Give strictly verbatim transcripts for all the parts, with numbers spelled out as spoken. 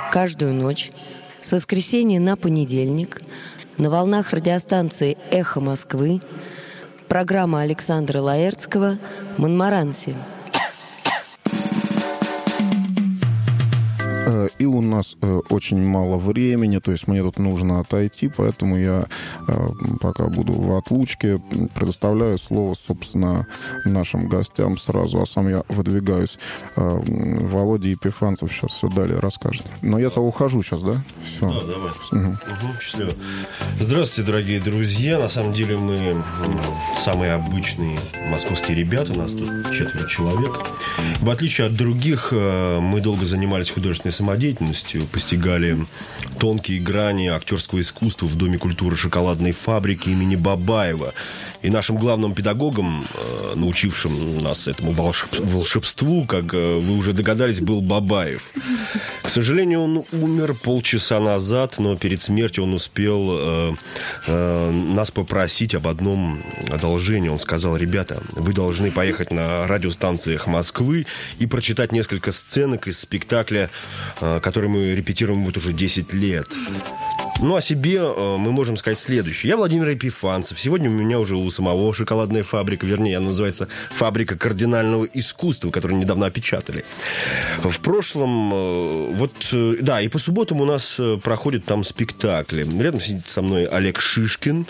Каждую ночь с воскресенья на понедельник на волнах радиостанции «Эхо Москвы» программа Александра Лаэртского «Монмаранси». И у нас э, очень мало времени, то есть мне тут нужно отойти, поэтому я э, пока буду в отлучке, предоставляю слово, собственно, нашим гостям сразу, а сам я выдвигаюсь. Э, Володя Епифанцев сейчас все далее расскажет. Но я-то ухожу сейчас, да? Все. Да, давай. Угу. Угу, счастливо. Здравствуйте, дорогие друзья. На самом деле мы самые обычные московские ребята, нас тут четверо человек. В отличие от других, мы долго занимались художественной самодеятельностью, постигали тонкие грани актерского искусства в Доме культуры шоколадной фабрики имени Бабаева. И нашим главным педагогом, научившим нас этому волшебству, как вы уже догадались, был Бабаев. К сожалению, он умер полчаса назад, но перед смертью он успел э, э, нас попросить об одном одолжении. Он сказал: ребята, вы должны поехать на радиостанциях Москвы и прочитать несколько сценок из спектакля, э, который мы репетируем вот уже десять лет. Ну, о себе мы можем сказать следующее. Я Владимир Епифанцев. Сегодня у меня уже у самого шоколадная фабрика, вернее, она называется «Фабрика кардинального искусства», которую недавно опечатали. В прошлом, вот, да, и по субботам у нас проходят там спектакли. Рядом сидит со мной Олег Шишкин,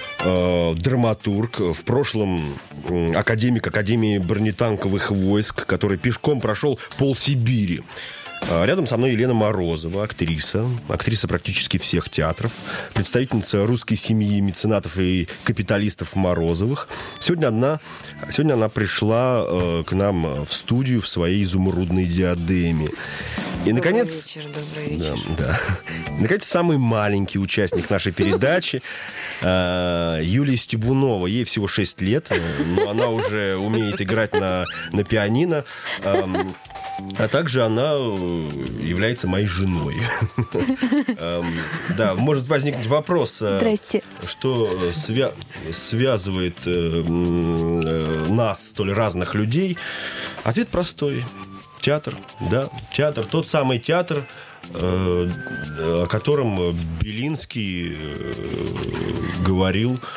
драматург, в прошлом академик Академии бронетанковых войск, который пешком прошел полсибири. Рядом со мной Елена Морозова, актриса, актриса практически всех театров, представительница русской семьи меценатов и капиталистов Морозовых. Сегодня она, сегодня она пришла э, к нам в студию в своей изумрудной диадеме. И, добрый наконец, вечер, добрый вечер. Да, да. Наконец, самый маленький участник нашей передачи э, Юлия Стебунова. Ей всего шесть лет, но она уже умеет играть на, на пианино. Э, А также она является моей женой. Да, может возникнуть вопрос. Здрасте. Что свя- связывает нас, столь разных людей? Ответ простой. Театр, да, театр. Тот самый театр, о котором Белинский говорил,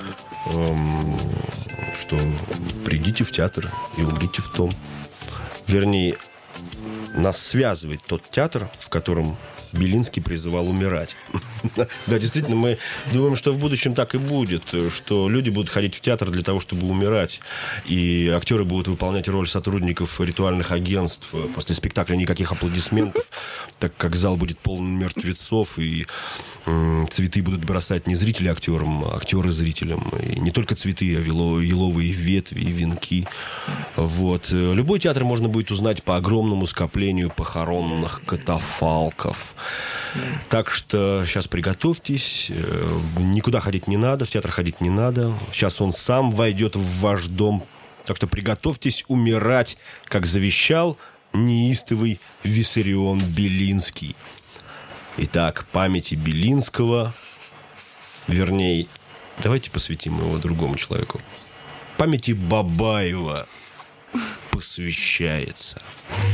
что придите в театр и умрите в том. Вернее, нас связывает тот театр, в котором Белинский призывал умирать. Да, действительно, мы думаем, что в будущем так и будет, что люди будут ходить в театр для того, чтобы умирать, и актеры будут выполнять роль сотрудников ритуальных агентств. После спектакля никаких аплодисментов, так как зал будет полон мертвецов, и м- цветы будут бросать не зрители актерам, а актеры зрителям. И не только цветы, а еловые ветви и венки. Вот. Любой театр можно будет узнать по огромному скоплению похоронных катафалков. Так что сейчас приготовьтесь, никуда ходить не надо, в театр ходить не надо. Сейчас он сам войдет в ваш дом. Так что приготовьтесь умирать, как завещал неистовый Виссарион Белинский. Итак, памяти Белинского, вернее, давайте посвятим его другому человеку. Памяти Бабаева посвящается.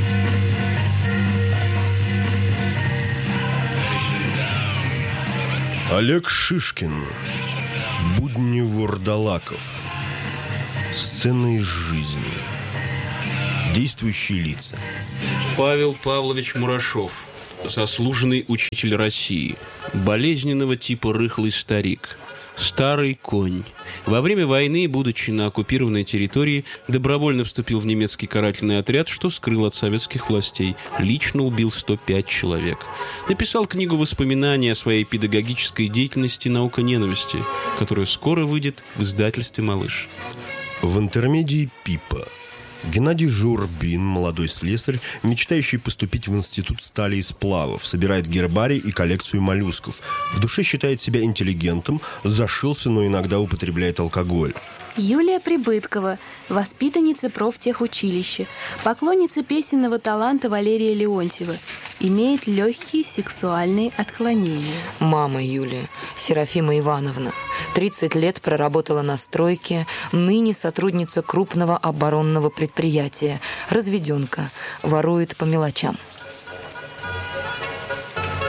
Олег Шишкин. Будни вурдалаков. Сцены из жизни. Действующие лица. Павел Павлович Мурашов. Заслуженный учитель России. Болезненного типа рыхлый старик. Старый конь. Во время войны, будучи на оккупированной территории, добровольно вступил в немецкий карательный отряд, что скрыл от советских властей. Лично убил сто пять человек. Написал книгу воспоминаний о своей педагогической деятельности «Наука ненависти», которая скоро выйдет в издательстве «Малыш». В интермедии Пипа. Геннадий Журбин, молодой слесарь, мечтающий поступить в Институт стали и сплавов, собирает гербарий и коллекцию моллюсков. В душе считает себя интеллигентом, зашился, но иногда употребляет алкоголь. Юлия Прибыткова, воспитанница профтехучилища, поклонница песенного таланта Валерия Леонтьева, имеет легкие сексуальные отклонения. Мама Юлия, Серафима Ивановна, тридцать лет проработала на стройке, ныне сотрудница крупного оборонного предприятия, разведенка, ворует по мелочам.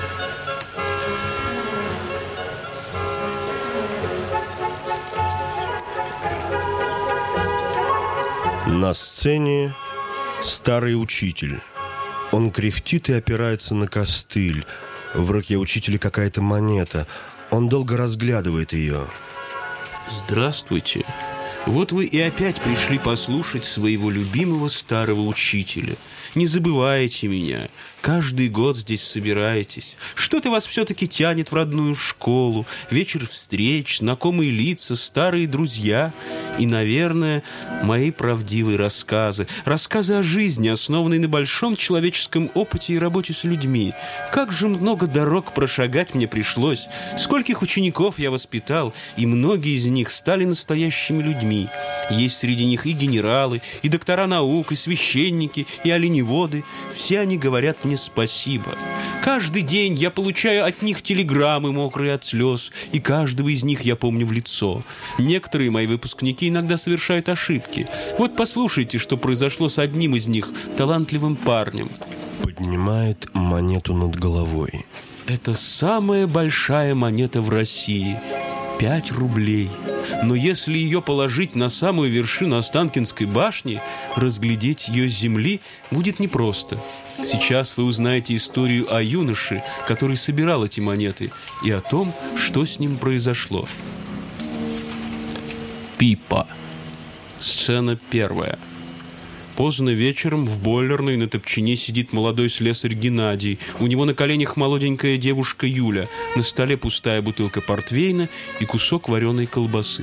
На сцене старый учитель. Он кряхтит и опирается на костыль. В руке учителя какая-то монета. Он долго разглядывает ее. Здравствуйте. Вот вы и опять пришли послушать своего любимого старого учителя. Не забывайте меня. Каждый год здесь собираетесь. Что-то вас все-таки тянет в родную школу. Вечер встреч, знакомые лица, старые друзья. И, наверное, мои правдивые рассказы. Рассказы о жизни, основанные на большом человеческом опыте и работе с людьми. Как же много дорог прошагать мне пришлось. Скольких учеников я воспитал, и многие из них стали настоящими людьми. Есть среди них и генералы, и доктора наук, и священники, и оленеводы. Все они говорят мне спасибо. Каждый день я получаю от них телеграммы, мокрые от слез, и каждого из них я помню в лицо. Некоторые мои выпускники иногда совершают ошибки. Вот послушайте, что произошло с одним из них, талантливым парнем. Поднимает монету над головой. Это самая большая монета в России. Пять рублей. Но если ее положить на самую вершину Останкинской башни, разглядеть ее с земли будет непросто. Сейчас вы узнаете историю о юноше, который собирал эти монеты, и о том, что с ним произошло. Пипа. Сцена первая. Поздно вечером в бойлерной на топчине сидит молодой слесарь Геннадий. У него на коленях молоденькая девушка Юля. На столе пустая бутылка портвейна и кусок вареной колбасы.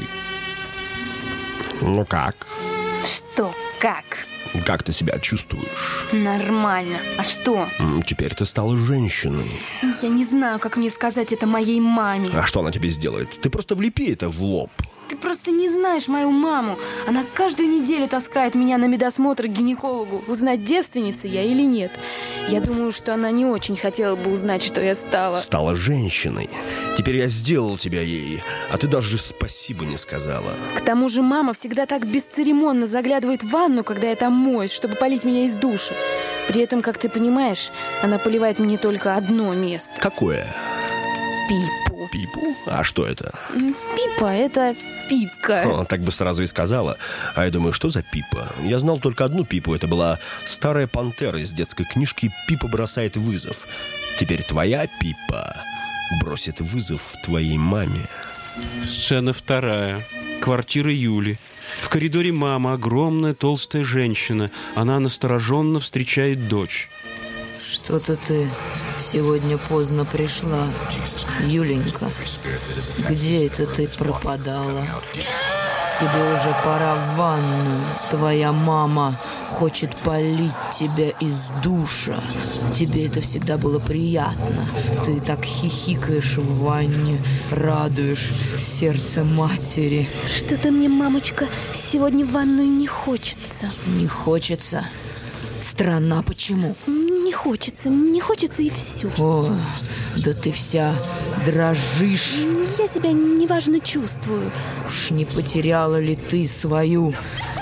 Ну как? Что, как? Как ты себя чувствуешь? Нормально. А что? Теперь ты стала женщиной. Я не знаю, как мне сказать это моей маме. А что она тебе сделает? Ты просто влепи это в лоб. Ты просто не знаешь мою маму. Она каждую неделю таскает меня на медосмотр к гинекологу, узнать, девственница я или нет. Я думаю, что она не очень хотела бы узнать, что я стала. Стала женщиной. Теперь я сделал тебя ей, а ты даже спасибо не сказала. К тому же мама всегда так бесцеремонно заглядывает в ванну, когда я там моюсь, чтобы полить меня из душа. При этом, как ты понимаешь, она поливает мне только одно место. Какое? Пипу. Пипу? А что это? Пипа — это пипка. О, так бы сразу и сказала. А я думаю, что за Пипа? Я знал только одну Пипу. Это была старая пантера из детской книжки «Пипа бросает вызов». Теперь твоя Пипа бросит вызов твоей маме. Сцена вторая. Квартира Юли. В коридоре мама, огромная толстая женщина. Она настороженно встречает дочь. Что-то ты сегодня поздно пришла, Юленька. Где это ты пропадала? Тебе уже пора в ванную. Твоя мама хочет полить тебя из душа. Тебе это всегда было приятно. Ты так хихикаешь в ванне, радуешь сердце матери. Что-то мне, мамочка, сегодня в ванную не хочется. Не хочется? Странно, а почему? Не хочется, не хочется и все. О, да ты вся дрожишь. Я себя неважно чувствую. Уж не потеряла ли ты свою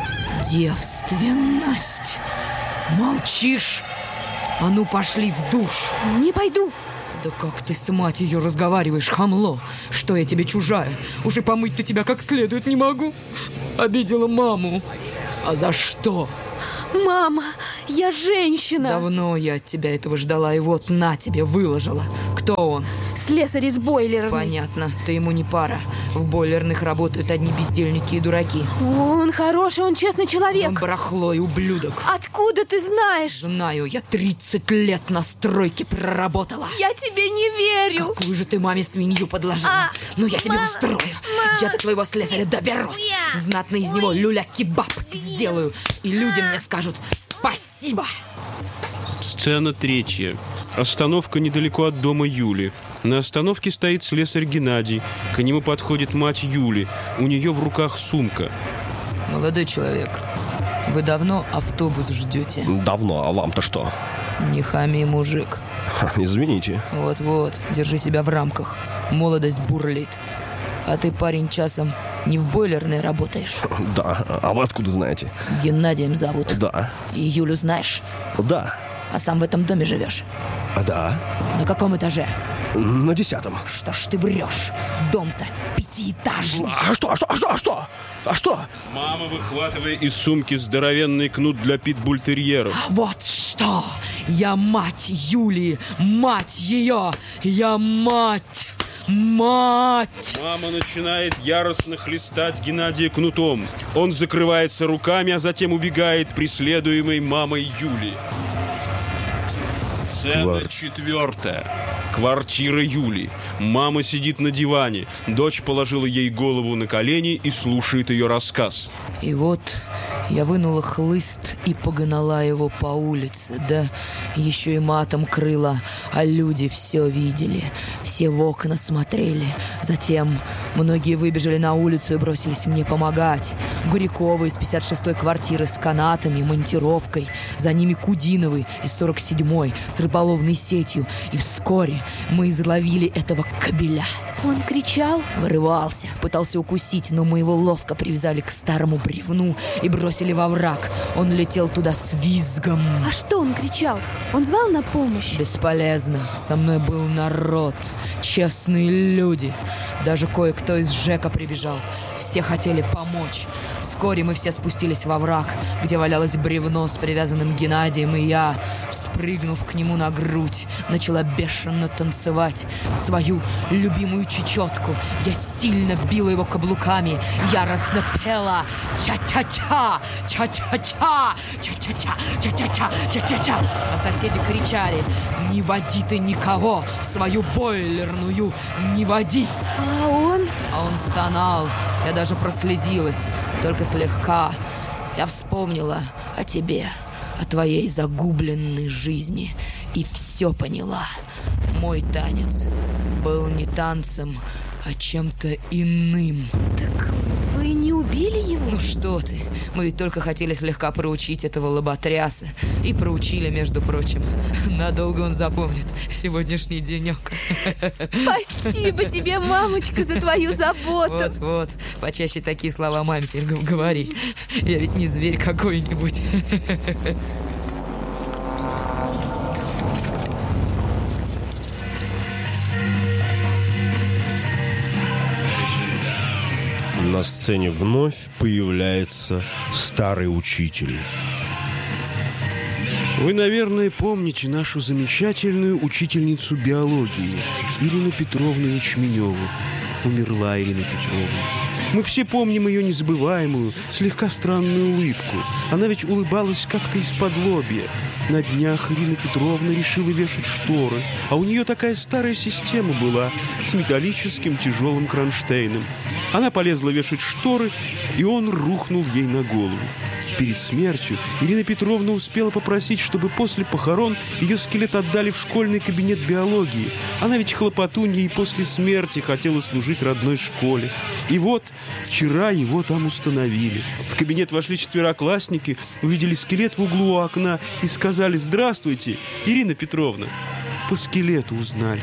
девственность? Молчишь? А ну пошли в душ. Не пойду. Да как ты с матерью разговариваешь, хамло? Что я тебе чужая? Уже помыть-то тебя как следует не могу. Обидела маму. А за что? Мама, я женщина. Давно я от тебя этого ждала, и вот на тебе выложила. Кто он? Слесарь из бойлерной. Понятно, ты ему не пара. В бойлерных работают одни бездельники и дураки. Он хороший, он честный человек. Он барахло и ублюдок. Откуда ты знаешь? Знаю, я тридцать лет на стройке проработала. Я тебе не верю. Какую же ты маме свинью подложила? А, ну я тебе мама, устрою. мама, Я до твоего слесаря доберусь. я. Знатно из Ой. него люля-кебаб сделаю. И люди мне скажут спасибо. Сцена третья. Остановка недалеко от дома Юли. На остановке стоит слесарь Геннадий. К нему подходит мать Юли. У нее в руках сумка. Молодой человек, вы давно автобус ждете? Давно, а вам-то что? Не хами, мужик. Извините. Вот-вот, держи себя в рамках. Молодость бурлит. А ты, парень, часом не в бойлерной работаешь? Да, а вы откуда знаете? Геннадием зовут. Да. И Юлю знаешь? Да. А сам в этом доме живешь? А да. На каком этаже? На десятом. Что ж ты врешь? Дом-то пятиэтажный. А что, а что, а что, а что? А что? Мама, выхватывая из сумки здоровенный кнут для питбультерьеров. Вот что! Я мать Юлии, мать ее! Я мать! Мать! Мама начинает яростно хлестать Геннадия кнутом. Он закрывается руками, а затем убегает, преследуемый мамой Юли. Сцена Квар... четвертая. Квартира Юли. Мама сидит на диване. Дочь положила ей голову на колени и слушает ее рассказ. И вот я вынула хлыст и погнала его по улице. Да еще и матом крыла, а люди все видели. Все в окна смотрели. Затем многие выбежали на улицу и бросились мне помогать. Бурякова из пятьдесят шестой квартиры с канатами, монтировкой. За ними Кудиновый из сорок седьмой с рыболовной сетью. И вскоре мы изловили этого кобеля. Он кричал? Вырывался, пытался укусить, но мы его ловко привязали к старому бревну и бросили во враг. Он летел туда с визгом. А что он кричал? Он звал на помощь? Бесполезно. Со мной был народ, честные люди. Даже кое-кто из ЖЭКа прибежал. Все хотели помочь. Вскоре мы все спустились во враг, где валялось бревно с привязанным Геннадием, и я, спрыгнув к нему на грудь, начала бешено танцевать свою любимую чечетку. Я сильно била его каблуками, яростно пела «Ча-ча-ча! Ча-ча-ча! Ча-ча-ча! Ча-ча-ча! Ча-ча-ча!» А соседи кричали «Не води ты никого в свою бойлерную! Не води!» А он? А он стонал. Я даже прослезилась, только слегка. Я вспомнила о тебе, о твоей загубленной жизни, и все поняла. Мой танец был не танцем, а чем-то иным. Так вы не убили его? Ну что ты, мы ведь только хотели слегка проучить этого лоботряса. И проучили, между прочим. Надолго он запомнит сегодняшний денек. Спасибо тебе, мамочка, за твою заботу. Вот-вот, почаще такие слова маме тебе говори. Я ведь не зверь какой-нибудь. На сцене вновь появляется старый учитель. Вы, наверное, помните нашу замечательную учительницу биологии Ирину Петровну Ячменеву. Умерла Ирина Петровна. Мы все помним ее незабываемую, слегка странную улыбку. Она ведь улыбалась как-то из-под лобья. На днях Ирина Петровна решила вешать шторы, а у нее такая старая система была с металлическим тяжелым кронштейном. Она полезла вешать шторы, и он рухнул ей на голову. Перед смертью Ирина Петровна успела попросить, чтобы после похорон ее скелет отдали в школьный кабинет биологии. Она ведь хлопотунья и после смерти хотела служить родной школе. И вот вчера его там установили. В кабинет вошли четвероклассники, увидели скелет в углу у окна и сказали: «Здравствуйте, Ирина Петровна». По скелету узнали.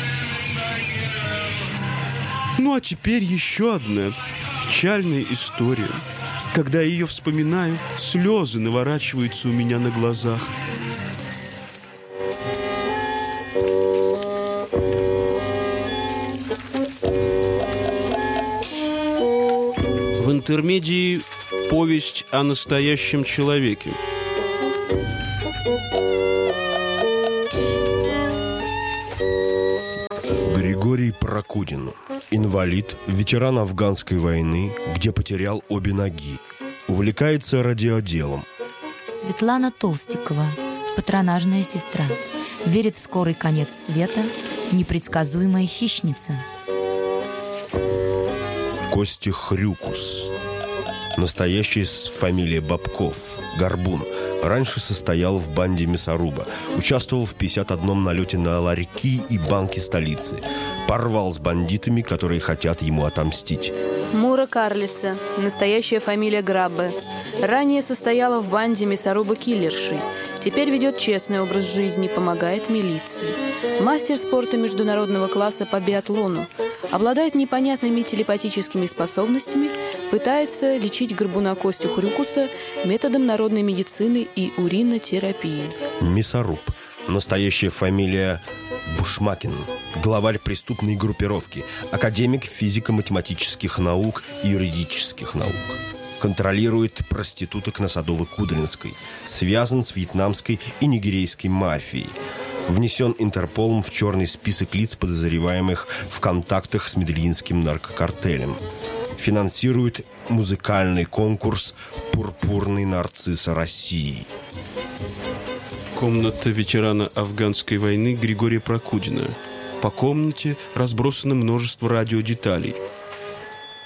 Ну а теперь еще одна печальная история. Когда я ее вспоминаю, слезы наворачиваются у меня на глазах. В интермедии повесть о настоящем человеке. Григорий Прокудин. Инвалид, ветеран афганской войны, где потерял обе ноги. Увлекается радиоделом. Светлана Толстикова, патронажная сестра. Верит в скорый конец света, непредсказуемая хищница. Костя Хрюкус. Настоящая фамилия Бабков. Горбун. Раньше состоял в банде мясоруба. Участвовал в пятьдесят одном налете на ларьки и банки столицы. Порвал с бандитами, которые хотят ему отомстить. Мура Карлица. Настоящая фамилия Граббе. Ранее состояла в банде мясоруба-киллерши. Теперь ведет честный образ жизни, помогает милиции. Мастер спорта международного класса по биатлону. Обладает непонятными телепатическими способностями, пытается лечить горбуна Костю Хрюкуса методом народной медицины и уринотерапии. Мясоруб. Настоящая фамилия Бушмакин. Главарь преступной группировки. Академик физико-математических наук и юридических наук. Контролирует проституток на Садово-Кудринской. Связан с вьетнамской и нигерийской мафией. Внесен Интерполом в черный список лиц, подозреваемых в контактах с медельинским наркокартелем. Финансирует музыкальный конкурс «Пурпурный нарцисс России». Комната ветерана афганской войны Григория Прокудина. По комнате разбросано множество радиодеталей.